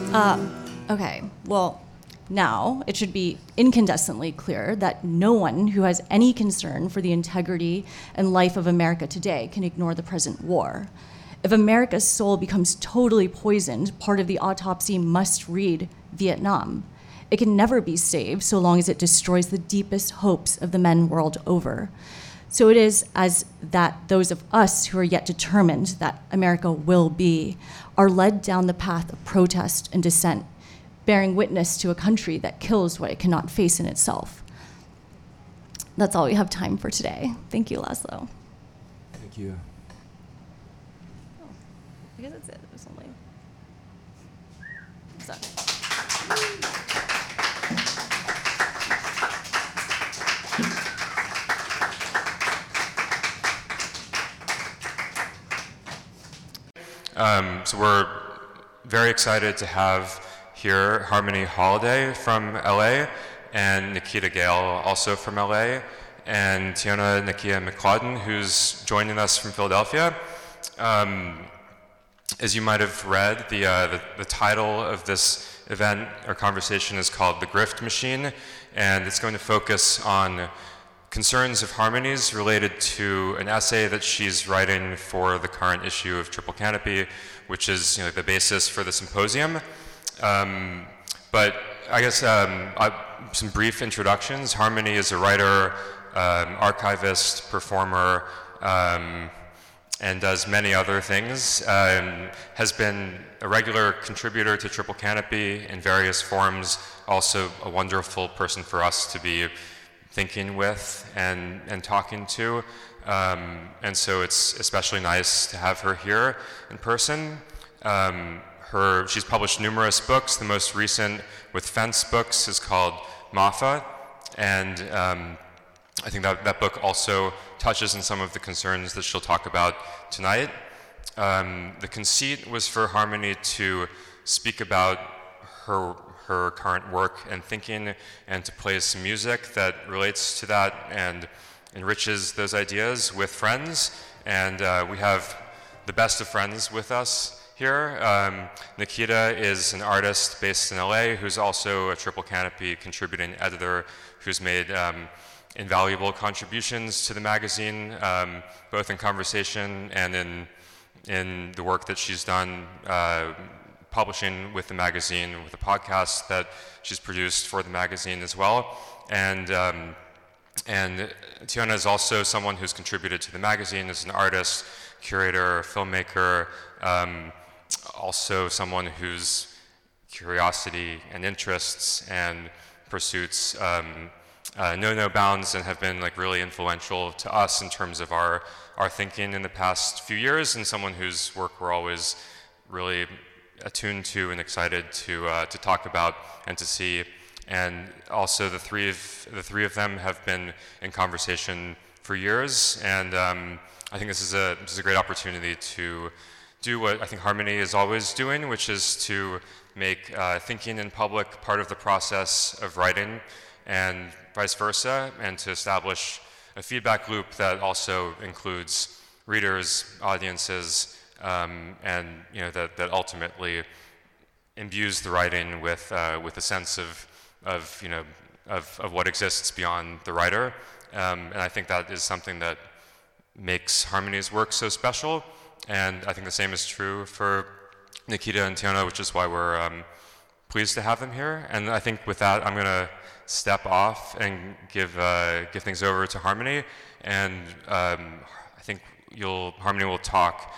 Okay, well, now it should be incandescently clear that no one who has any concern for the integrity and life of America today can ignore the present war. If America's soul becomes totally poisoned, part of the autopsy must read Vietnam. It can never be saved so long as it destroys the deepest hopes of the men world over. So it is as that those of us who are yet determined that America will be are led down the path of protest and dissent, bearing witness to a country that kills what it cannot face in itself. That's all we have time for today. Thank you, Laszlo. Thank you. Oh, I guess that's it. It was only... So. So we're very excited to have here Harmony Holiday from LA and Nikita Gale also from LA and Tiona Nakia McLauden who's joining us from Philadelphia. As you might have read, the title of this event or conversation is called The Grift Machine, and it's going to focus on concerns of Harmony's related to an essay that she's writing for the current issue of Triple Canopy, which is the basis for the symposium. But I guess some brief introductions. Harmony is a writer, archivist, performer, and does many other things. Has been a regular contributor to Triple Canopy in various forms, also a wonderful person for us to be thinking with and talking to. And so it's especially nice to have her here in person. She's published numerous books. The most recent with Fence Books is called Mafa, and I think that book also touches on some of the concerns that she'll talk about tonight. The conceit was for Harmony to speak about her current work and thinking and to play some music that relates to that and enriches those ideas with friends. And we have the best of friends with us here. Nikita is an artist based in LA who's also a Triple Canopy contributing editor who's made invaluable contributions to the magazine, both in conversation and in the work that she's done publishing with the magazine, with a podcast that she's produced for the magazine as well. And Tiona is also someone who's contributed to the magazine as an artist, curator, filmmaker, also someone whose curiosity and interests and pursuits know no bounds and have been really influential to us in terms of our thinking in the past few years, and someone whose work we're always really attuned to and excited to talk about and to see. And also the three of them have been in conversation for years, and I think this is a great opportunity to do what I think Harmony is always doing, which is to make thinking in public part of the process of writing and vice versa, and to establish a feedback loop that also includes readers, audiences, and that ultimately imbues the writing with a sense of what exists beyond the writer. And I think that is something that makes Harmony's work so special. And I think the same is true for Nikita and Tiona, which is why we're pleased to have them here. And I think with that, I'm going to step off and give things over to Harmony. And I think Harmony will talk